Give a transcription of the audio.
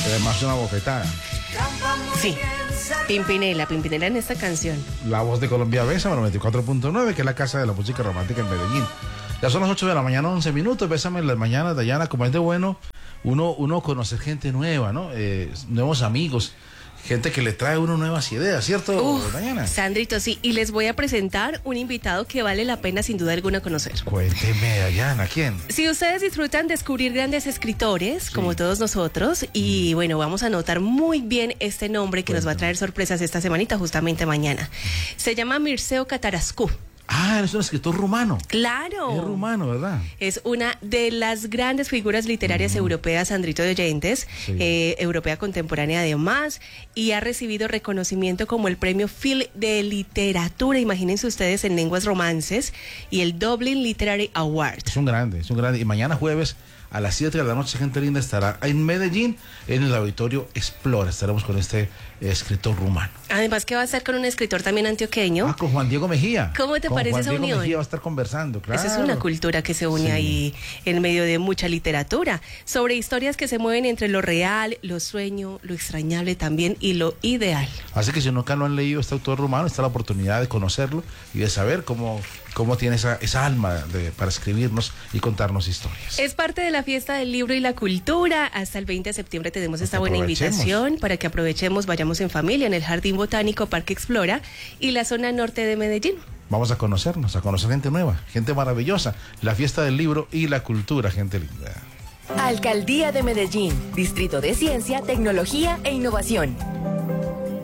Además, una bofetada. Sí, Pimpinela en esta canción. La Voz de Colombia Bésame, 94.9, que es la casa de la música romántica en Medellín. Ya son las 8 de la mañana, 11 minutos. Bésame en las mañanas, Dayana. Como es de bueno, uno conocer gente nueva, ¿no? Nuevos amigos. Gente que le trae a uno nuevas ideas, ¿cierto, Dayana? Sandrito, sí. Y les voy a presentar un invitado que vale la pena sin duda alguna conocer. Cuénteme, Dayana, ¿quién? Si ustedes disfrutan descubrir grandes escritores, sí, como todos nosotros, y bueno, vamos a anotar muy bien este nombre que nos va a traer sorpresas esta semanita, justamente mañana. Se llama Mircea Catarescu. Ah, es un escritor rumano. Claro. Es rumano, ¿verdad? Es una de las grandes figuras literarias europeas, Sandrito de Oyentes, sí, europea contemporánea además, y ha recibido reconocimiento como el premio Phil de literatura, imagínense ustedes, en lenguas romances, y el Dublin Literary Award. Es un grande. Y mañana jueves a las 7 de la noche, gente linda, estará en Medellín, en el Auditorio Explora. Estaremos con este escritor rumano. Además que va a estar con un escritor también antioqueño. Con Juan Diego Mejía. ¿Cómo te parece esa unión? Juan Diego Mejía va a estar conversando, claro. Esa es una cultura que se une ahí en medio de mucha literatura, sobre historias que se mueven entre lo real, lo sueño, lo extrañable también y lo ideal. Así que si nunca lo han leído, este autor rumano, está la oportunidad de conocerlo y de saber cómo tiene esa alma para escribirnos y contarnos historias. Es parte de la fiesta del libro y la cultura. Hasta el 20 de septiembre tenemos esta buena invitación para que aprovechemos, vayamos en familia en el Jardín Botánico Parque Explora y la zona norte de Medellín. Vamos a conocernos, a conocer gente nueva, gente maravillosa. La fiesta del libro y la cultura, gente linda. Alcaldía de Medellín, Distrito de Ciencia, Tecnología e Innovación.